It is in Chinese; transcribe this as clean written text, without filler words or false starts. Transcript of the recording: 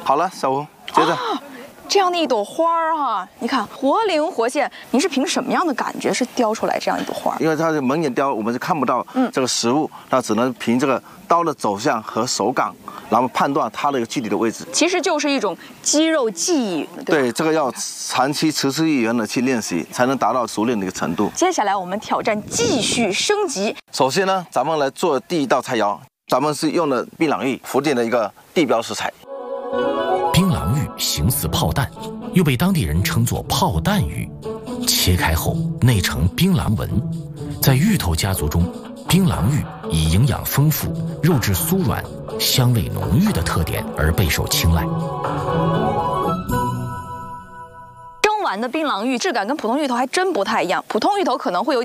好了，小吴，接着。 这样的一朵花儿哈，你看活灵活现，您是凭什么样的感觉是雕出来这样一朵花？ 因为它是蒙眼雕，我们是看不到这个实物，那只能凭这个刀的走向和手感，然后判断它的一个具体的位置。 其实就是一种肌肉记忆， 对，这个要长期持之以恒的去练习，才能达到熟练的一个程度。 接下来我们挑战继续升级。 首先呢，咱们来做第一道菜肴，咱们是用的槟榔玉，福建的一个地标食材。 槟榔玉形似炮弹，又被当地人称作炮弹玉。切开后内呈槟榔纹，在芋头家族中，槟榔玉以营养丰富、肉质酥软、香味浓郁的特点而备受青睐。 蒸完的槟榔玉质感跟普通芋头还真不太一样，普通芋头可能会有